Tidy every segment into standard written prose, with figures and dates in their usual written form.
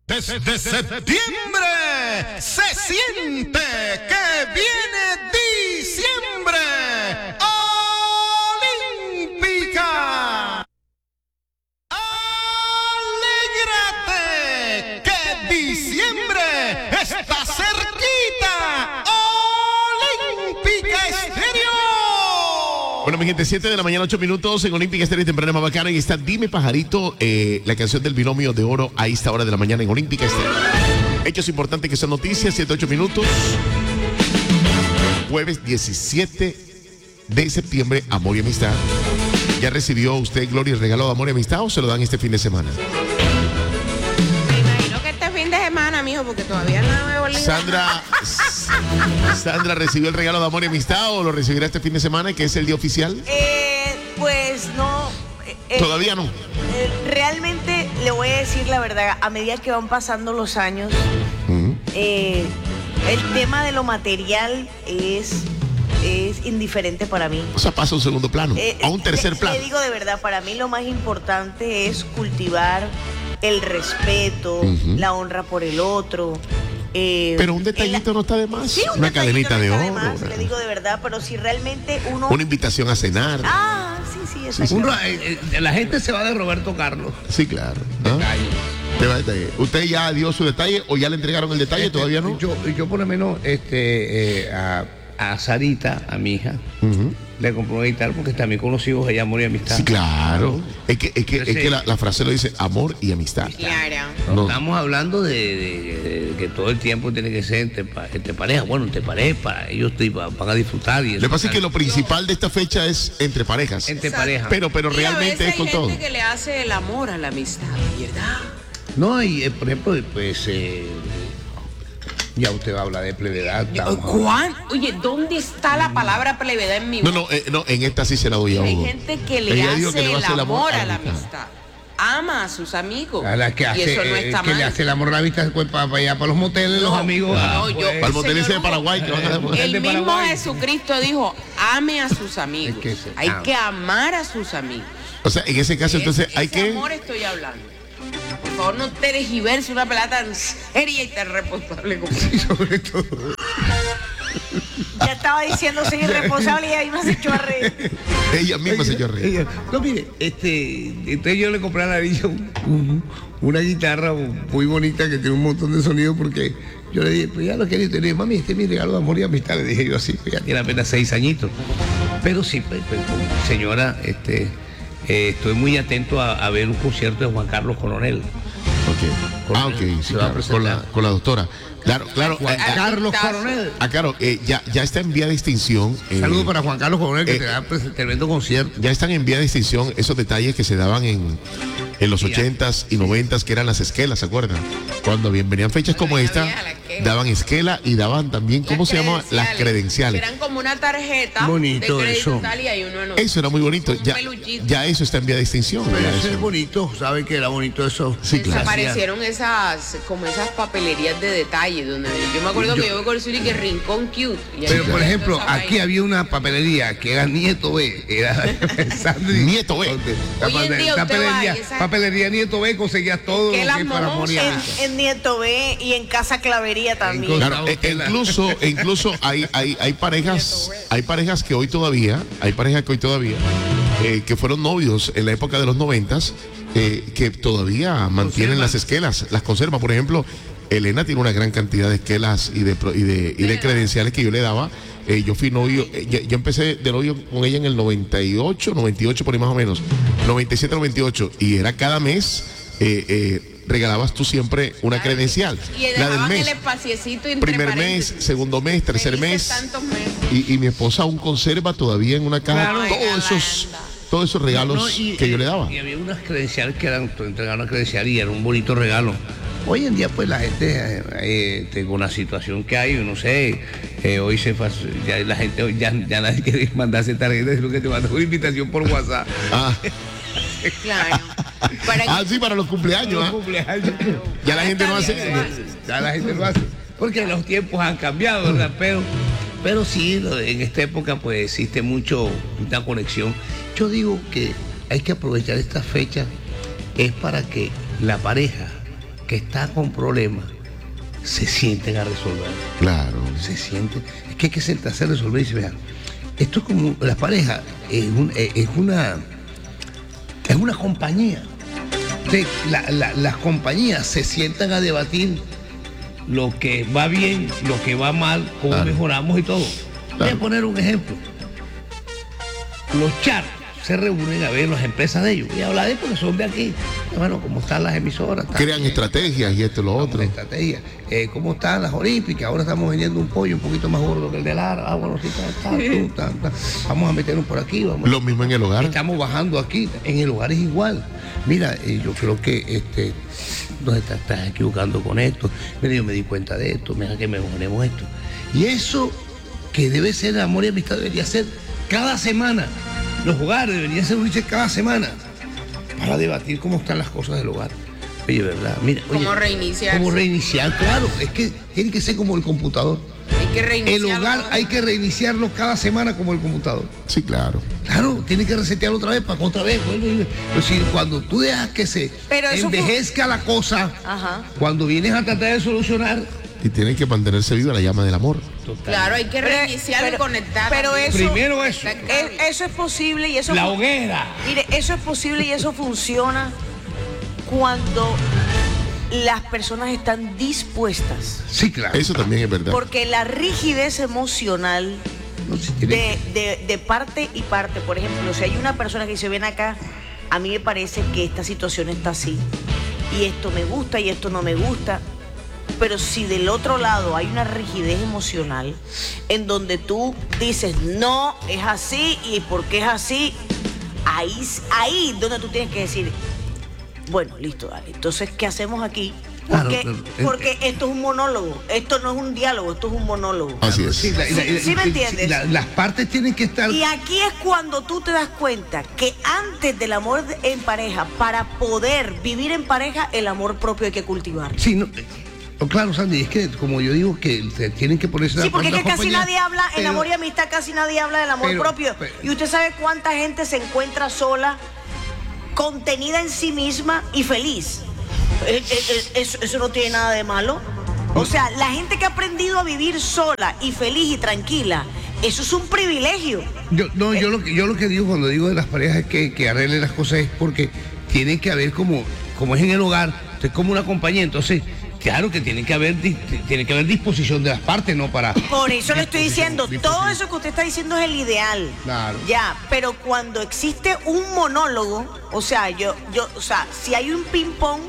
Desde septiembre se siente que viene diciembre. Olímpica. Alégrate que diciembre está cerquita. Olímpica Estéreo. Bueno, mi gente, 7 de la mañana, 8 minutos en Olímpica Estéreo temprana más bacana. Y está Dime Pajarito, la canción del binomio de oro a esta hora de la mañana en Olímpica Estéreo. Hechos importantes que son noticias, 7, 8 minutos. Jueves 17 de septiembre, amor y amistad. ¿Ya recibió usted, Gloria, el regalo de amor y amistad o se lo dan este fin de semana? Me imagino que este fin de semana, mijo, porque todavía no me he volvido. Sandra, ¿recibió el regalo de amor y amistad o lo recibirá este fin de semana, que es el día oficial? Pues no. Todavía no. Realmente le voy a decir la verdad, a medida que van pasando los años, el tema de lo material es indiferente para mí. O sea, pasa a un segundo plano, a un tercer plano. Le digo de verdad, para mí lo más importante es cultivar el respeto, la honra por el otro. Pero un detallito no está de más. Sí, una cadenita no de está oro. más, le digo de verdad, pero si realmente uno... Una invitación a cenar. Sí, exacto. La gente se va de Roberto Carlos. Sí, claro. Detalle. ¿Usted ya dio su detalle o ya le entregaron el detalle? ¿Todavía no? Yo por lo menos a Sarita, a mi hija, le compré una guitarra porque también con los hijos ella amor y amistad. Sí, claro. Es que la frase lo dice amor y amistad. Claro. No. Estamos hablando de que todo el tiempo tiene que ser entre pareja. Bueno, entre pareja, para ellos van a disfrutar. Y eso. Lo que pasa es que lo principal de esta fecha es entre parejas. Entre parejas. Pero realmente es con todo. Hay gente que le hace el amor a la amistad, ¿verdad? No, y por ejemplo, pues... ya usted habla de plevedad. ¿Cuán? Oye, ¿dónde está la palabra plevedad en mi voz? No, en esta sí se la doy a Hay Hugo. gente que le Ella hace dijo que le va a hacer el amor a la amistad. Ama a sus amigos. A la que hace, y eso no está que mal. le hace el amor a la vista pues, para allá, para los moteles, los amigos. Para el motel ese de Paraguay que van a hacer. El mismo Jesucristo dijo, ame a sus amigos. Hay que amar a sus amigos. O sea, en ese caso entonces hay que... De amor estoy hablando. Por favor, no tergiverse una pelada tan seria y tan responsable como y sobre todo. Ya estaba diciendo soy irresponsable y ahí me has hecho a reír. Ella misma se echó a reír. No, mire, entonces yo le compré a la niña una guitarra muy bonita que tiene un montón de sonido porque yo le dije, pues ya lo quería tener, mami, este es mi regalo de amor y amistad, le dije yo así, pues ya tiene apenas 6 añitos. Pero sí, pues, señora, estoy muy atento a ver un concierto de Juan Carlos Coronel. Ok, sí, claro, con la doctora. Claro. Carlos Coronel. Claro, ya está en vía de extinción. Saludos para Juan Carlos Coronel que te da tremendo concierto. Ya están en vía de extinción esos detalles que se daban en los 80s y 90s, que eran las esquelas, ¿se acuerdan? Cuando venían fechas como esta, daban esquela y daban también, ¿cómo se llama? Las credenciales. Eran como una tarjeta bonito de crédito eso. Tal, y hay uno Eso era muy bonito. Ya eso está en vía de extinción. Pero eso es bonito, ¿saben que era bonito eso? Sí, claro. Desaparecieron esas papelerías de detalle donde yo me acuerdo que yo conocí que Rincón Cute. Pero por ejemplo, aquí había una papelería que era Nieto B, era Nieto B. Papelería Nieto B, conseguías todo lo que para amor y amistad. En Nieto B y en Casa Clavería también. Claro, incluso hay parejas que hoy todavía, que fueron novios en la época de los 90s, que todavía mantienen las esquelas, las conservan. Por ejemplo, Elena tiene una gran cantidad de esquelas y de credenciales que yo le daba. Yo fui novio, yo empecé de novio con ella en el 98 por ahí más o menos, 97, 98, y era cada mes, regalabas tú siempre una credencial. Y la del mes, el espaciecito entre primer mes, segundo mes, tercer mes, y mi esposa aún conserva todavía en una caja todos esos regalos que yo le daba. Y había unas credenciales que eran, tú entregabas una credencial y era un bonito regalo. Hoy en día pues la gente con la situación que hay, no sé, hoy ya la gente ya nadie quiere mandarse tarjetas, sino que te manda una invitación por WhatsApp. Claro. Para los cumpleaños. Ya la gente no hace. Ya la gente lo hace. Porque los tiempos han cambiado, ¿verdad? Pero sí, en esta época pues existe mucha conexión. Yo digo que hay que aprovechar esta fecha es para que la pareja que está con problemas se sienten a resolver. Claro. Se sienten. Es que hay que sentarse a resolver y dice, vean, esto es como la pareja, es una compañía. Las compañías se sientan a debatir lo que va bien, lo que va mal, cómo mejoramos y todo. Voy a poner un ejemplo. Los chats se reúnen a ver las empresas de ellos y hablar de porque son de aquí. Bueno, cómo están las emisoras. Crean estrategias y esto y lo otro. Estrategias. ¿Cómo están las olímpicas? Ahora estamos vendiendo un pollo un poquito más gordo que el de Lara. Ah, bueno, sí, vamos a meternos por aquí. Lo mismo en el hogar. Estamos bajando aquí. En el hogar es igual. Mira, yo creo que nos estás equivocando con esto. Mira, yo me di cuenta de esto. Mira que mejoremos esto. Y eso que debe ser amor y amistad debería ser cada semana. Los hogares deberían reunirse cada semana para debatir cómo están las cosas del hogar. Oye, ¿verdad? Mira, ¿Cómo reiniciar? ¿Cómo reiniciar? Claro, es que tiene que ser como el computador. Hay que reiniciarlo. El hogar hay que reiniciarlo cada semana como el computador. Sí, claro. Claro, tiene que resetearlo otra vez para que otra vez vuelva. Pero si cuando tú dejas que se envejezca la cosa, cuando vienes a tratar de solucionar. Y tiene que mantenerse viva la llama del amor. Total. Claro, hay que reiniciar y conectar. Pero eso, primero eso. Eso es posible y eso. La hoguera. Mire, eso es posible y eso funciona cuando las personas están dispuestas. Sí, claro. Eso también es verdad. Porque la rigidez emocional de parte y parte, por ejemplo, si hay una persona que dice, ven acá, a mí me parece que esta situación está así, y esto me gusta y esto no me gusta. Pero si del otro lado hay una rigidez emocional en donde tú dices, no, es así, y porque es así, ahí donde tú tienes que decir, bueno, listo, dale. Entonces, ¿qué hacemos aquí? Porque esto es un monólogo, esto no es un diálogo, esto es un monólogo. Así es. ¿Sí me entiendes? Las partes tienen que estar. Y aquí es cuando tú te das cuenta que antes del amor en pareja, para poder vivir en pareja, el amor propio hay que cultivar. Sí, no. Claro, Sandy, es que como yo digo que tienen que ponerse. Sí, porque es que casi nadie habla, en amor y amistad casi nadie habla del amor propio. Y usted sabe cuánta gente se encuentra sola, contenida en sí misma y feliz. Eso no tiene nada de malo. O sea, la gente que ha aprendido a vivir sola y feliz y tranquila, eso es un privilegio. Yo lo que digo cuando digo de las parejas es que arreglen las cosas es porque tiene que haber como es en el hogar, es como una compañía, entonces. Claro que tiene que haber disposición de las partes, ¿no? Para. Por eso le estoy diciendo, todo eso que usted está diciendo es el ideal. Claro. Ya, pero cuando existe un monólogo, o sea, si hay un ping-pong,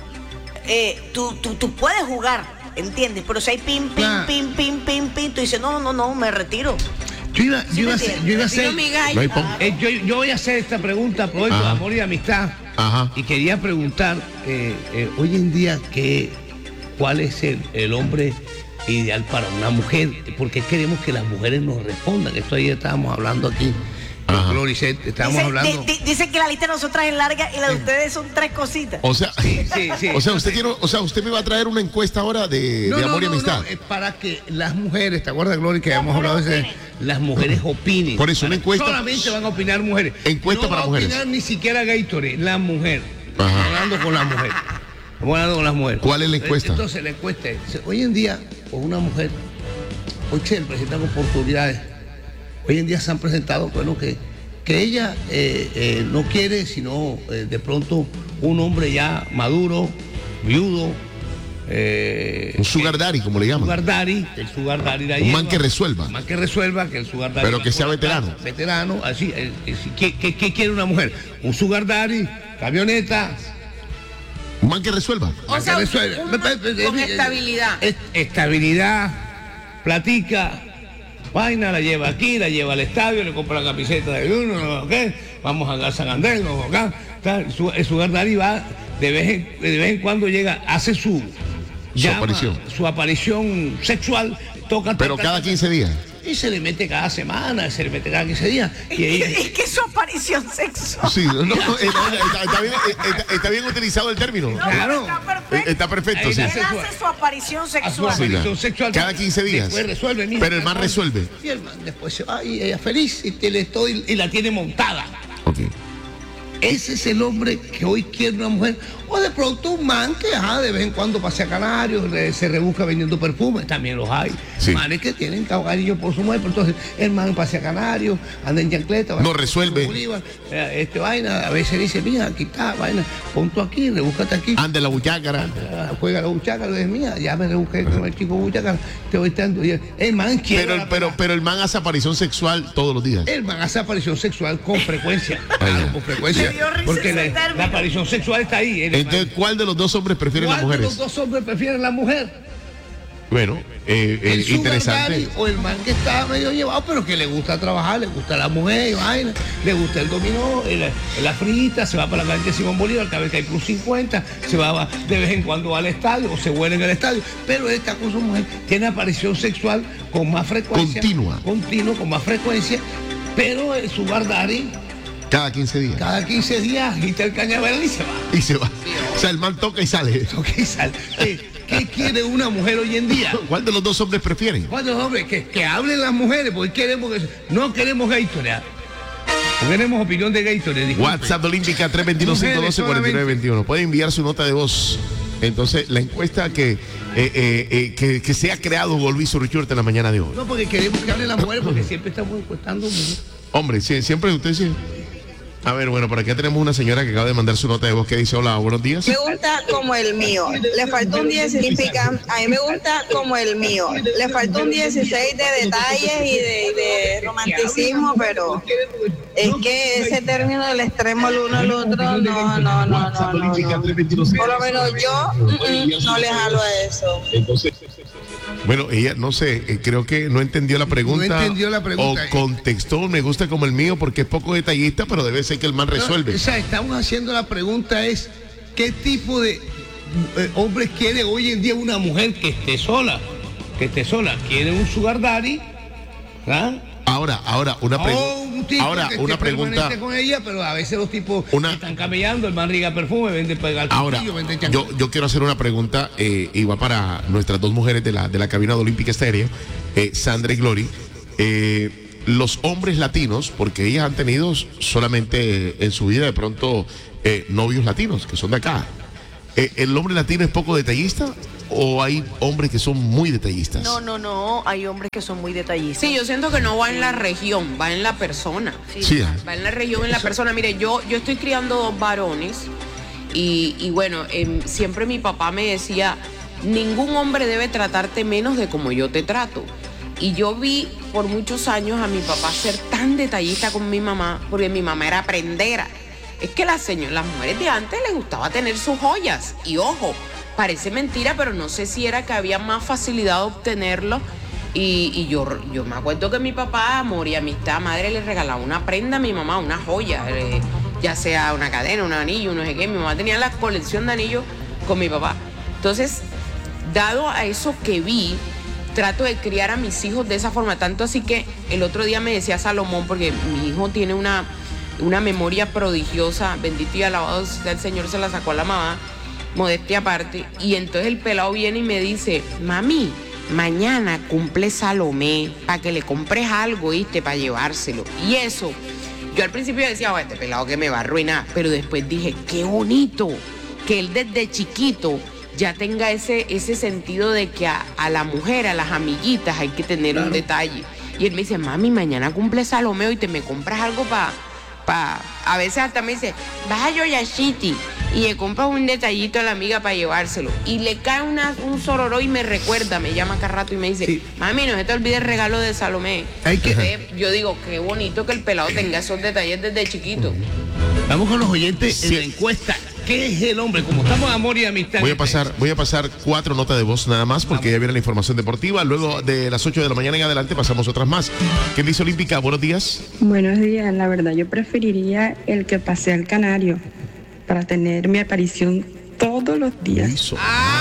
tú puedes jugar, ¿entiendes? Pero si hay ping, tú dices, no, me retiro. Yo iba a hacer. Yo voy a hacer esta pregunta por amor y amistad. Ajá. Y quería preguntar, hoy en día, ¿cuál es el hombre ideal para una mujer? Porque queremos que las mujeres nos respondan. Esto ayer estábamos hablando aquí. Gloricet, estábamos hablando. Dice que la lista de nosotras es larga y la de ustedes son 3 cositas. O sea, sí. usted me va a traer una encuesta ahora de amor y amistad. No, es para que las mujeres, ¿te acuerdas, Gloria, que habíamos hablado de eso? Las mujeres opinen. Por eso una encuesta. Solamente van a opinar mujeres. Encuesta para mujeres. No va a opinar ni siquiera Gatorade, la mujer. Estamos hablando con la mujer. Estamos hablando con las mujeres. ¿Cuál es la encuesta? Entonces la encuesta es, hoy en día, con una mujer, hoy se presentan oportunidades. Hoy en día se han presentado, bueno, que ella no quiere, sino de pronto un hombre ya maduro, viudo. Un sugar daddy, como le llaman. El sugar daddy la un lleva, man que resuelva. Un man que resuelva, que el sugar daddy. Pero que sea veterano. Veterano, así. ¿Qué quiere una mujer? Un sugar daddy, camioneta. Un man que resuelva. O sea, con estabilidad. Estabilidad, platica, vaina, la lleva aquí, la lleva al estadio, le compra la camiseta de uno, ¿okay? Vamos a San Andrés, acá. El sugar daddy va, de vez en cuando llega, hace su aparición sexual, toca. Pero cada 15 días. Y se le mete cada semana, se le mete cada 15 días. Es que su aparición sexual. Sí, está bien utilizado el término. No, claro. Está perfecto. Sí. Él hace su aparición sexual. Sexual. Cada 15 días. Después resuelve, mira, pero el man resuelve. Y el man después se va y ella feliz y la tiene montada. Ok. Ese es el hombre que hoy quiere una mujer. O de pronto un man que de vez en cuando pasea a Canarios, se rebusca vendiendo perfumes, también los hay. Sí. Manes que tienen cariño por su mujer, pero entonces el man pasea a Canarios, anda en chancleta, No resuelve. Bolívar, vaina, a veces dice, mira, aquí está, vaina, ponte aquí, rebúscate aquí. Ande la buchácara. Juega la buchácara, es mía, ya me rebusqué con el chico buchácara, te voy estando. El man quiere. Pero el man hace aparición sexual todos los días. El man hace aparición sexual con frecuencia. Claro, con frecuencia. Me dio risa Porque ese la término. aparición sexual está ahí. Entonces, ¿cuál de los dos hombres prefieren las ¿Cuál de mujeres? los dos hombres prefieren la mujer? Bueno, El sugar interesante. daddy o el man que está medio llevado, pero que le gusta trabajar, le gusta la mujer y vaina, le gusta el dominó, la frita, se va para la calle de Simón Bolívar, cada vez que hay plus 50, se va de vez en cuando al estadio o se vuelve en el estadio, pero él está con su mujer, tiene aparición sexual con más frecuencia. Continuo, con más frecuencia, pero el sugar daddy Cada 15 días. cada 15 días agita el cañaveral y se va. Y se va. O sea, el man toca y sale. ¿Qué quiere una mujer hoy en día? ¿Cuál de los dos hombres prefieren? ¿Cuántos hombres? Que hablen las mujeres, porque no queremos Gatorade. No queremos opinión de Gatorade. disculpe. WhatsApp Olímpica 321-512-4921. Puede enviar su nota de voz. Entonces, la encuesta que se ha creado Golvizo Richard en la mañana de hoy. No, porque queremos que hablen las mujeres, porque siempre estamos encuestando. Hombre, siempre usted sí. A ver, bueno, por acá tenemos una señora que acaba de mandar su nota de voz que dice, hola, buenos días. Me gusta como el mío. Le faltó un 10 significa, a mí me gusta como el mío. Le faltó un 16 de detalles y de romanticismo, pero es que ese término del extremo el uno al otro, no. Por lo menos yo no le jalo a eso. Bueno, ella, no sé, creo que no entendió la pregunta. No entendió la pregunta. O contextó, me gusta como el mío porque es poco detallista, pero debe ser que el man resuelve. O sea, estamos haciendo la pregunta es, ¿qué tipo de hombres quiere hoy en día una mujer que esté sola? ¿Quiere un sugar daddy? ¿Ah? Ahora, una Una pregunta. Con ella, pero a veces los tipos están camellando, el man riega perfume, vende pegar Ahora, yo quiero hacer una pregunta y va para nuestras dos mujeres de la cabina de Olímpica Estéreo, Sandra y Glory. Los hombres latinos, porque ellas han tenido solamente en su vida de pronto novios latinos, que son de acá. ¿El hombre latino es poco detallista o hay hombres que son muy detallistas? No, hay hombres que son muy detallistas. Sí, yo siento que no va en la región, va en la persona. Sí. Va en la región, en la persona. Mire, yo estoy criando dos varones y bueno, siempre mi papá me decía, ningún hombre debe tratarte menos de como yo te trato. Y yo vi por muchos años a mi papá ser tan detallista con mi mamá, porque mi mamá era prendera. Es que las mujeres de antes les gustaba tener sus joyas. Y ojo, parece mentira, pero no sé si era que había más facilidad de obtenerlo. Y yo me acuerdo que mi papá, amor y amistad, madre le regalaba una prenda a mi mamá, una joya, ya sea una cadena, un anillo, no sé qué. Mi mamá tenía la colección de anillos con mi papá. Entonces, dado a eso que vi, trato de criar a mis hijos de esa forma. Tanto así que el otro día me decía Salomón, porque mi hijo tiene una memoria prodigiosa, bendito y alabado sea el Señor, se la sacó a la mamá, modestia aparte. Y entonces el pelado viene y me dice, mami, mañana cumple Salomé, para que le compres algo, ¿viste? Para llevárselo. Y eso, yo al principio decía, este pelado que me va a arruinar, pero después dije, qué bonito que él desde chiquito ya tenga ese sentido de que a la mujer, a las amiguitas hay que tener un detalle. Y él me dice, mami, mañana cumple Salomé y te me compras algo a veces hasta me dice, vas a Yoyashiti y le compras un detallito a la amiga para llevárselo. Y le cae un sororó y me recuerda, me llama cada rato y me dice, mami, no se te olvide el regalo de Salomé. Yo digo, qué bonito que el pelado tenga esos detalles desde chiquito. Vamos con los oyentes en la encuesta. ¿Qué es el hombre? Como estamos en amor y amistad. Voy a pasar 4 notas de voz nada más porque ya viene la información deportiva. Luego de las 8 de la mañana en adelante pasamos otras más. ¿Qué dice Olímpica? Buenos días. Buenos días. La verdad, yo preferiría el que pase al Canario para tener mi aparición todos los días. Eso.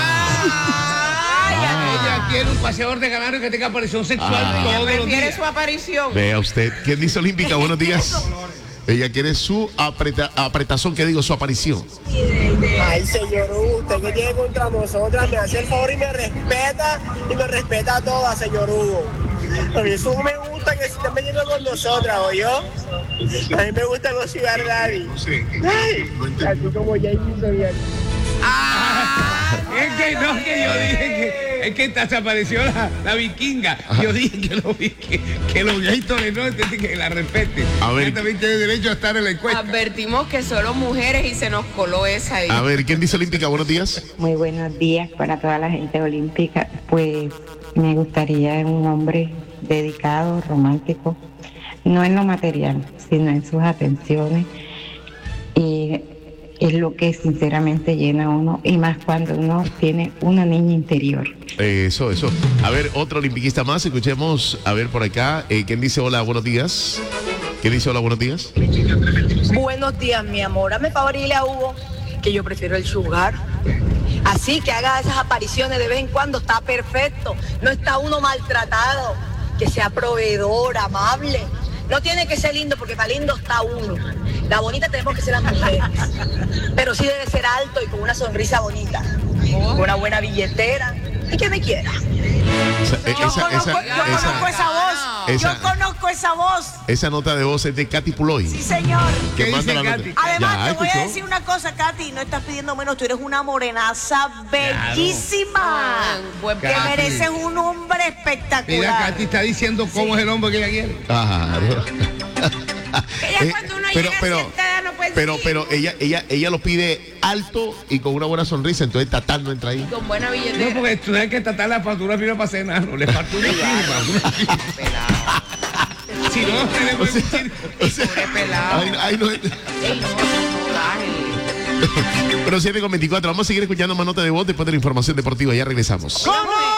Ella quiere un paseador de Canario que tenga aparición sexual todos los ¿Prefiere días. su aparición? Vea usted. ¿Quién dice Olímpica? Buenos días. Ella quiere su apretazón, su aparición. Ay, señor Hugo, usted que tiene contra nosotras, me hace el favor y me respeta a todas, señor Hugo. A mí eso me gusta que se estén metiendo con nosotras, ¿o yo? A mí me gustan los Sugar Daddy. Ay, así como ya Es que no, que yo dije que es que desapareció la vikinga. Yo dije que los gators no, entonces que la respete. A ver. Ella también tiene derecho a estar en la encuesta. Advertimos que solo mujeres y se nos coló esa ahí. A ver, ¿quién dice Olímpica? Buenos días. Muy buenos días para toda la gente olímpica. Pues me gustaría un hombre dedicado, romántico, no en lo material, sino en sus atenciones. Y es lo que sinceramente llena a uno, y más cuando uno tiene una niña interior. Eso. A ver, otro olimpiquista más. Escuchemos, a ver por acá. ¿Quién dice hola, buenos días? ¿Quién dice hola, buenos días? Buenos días, mi amor. Hazme favor y dile a Hugo que yo prefiero el sugar. Así que haga esas apariciones de vez en cuando, está perfecto. No está uno maltratado. Que sea proveedor, amable. No tiene que ser lindo, porque para lindo está uno. La bonita tenemos que ser las mujeres. Pero sí debe ser alto y con una sonrisa bonita. Con una buena billetera. Y que me quiera. Yo conozco esa voz. Yo conozco esa voz. Esa nota de voz es de Katy Puloy. Sí, señor. ¿Qué dice manda la Katy? nota? Además, Ya, te voy a ¿escuchó? decir una cosa, Katy, no estás pidiendo menos, tú eres una morenaza bellísima, Buen que Katy. mereces un hombre Mira, espectacular. Katy está diciendo cómo es el hombre que ella quiere. Ajá. Ella cuando uno llega a cierta edad no puede pero ella lo pide alto y con una buena sonrisa, entonces Tatán no entra ahí. con buena No, billetera. porque tú sabes que tratar la factura firma para cenar, no le falta una firma. Si no, tenemos que Pobre pelado. Ahí no- Ey, no, bájale. Pero 7:24, vamos a seguir escuchando más notas de voz después de la información deportiva, ya regresamos. ¿Cómo?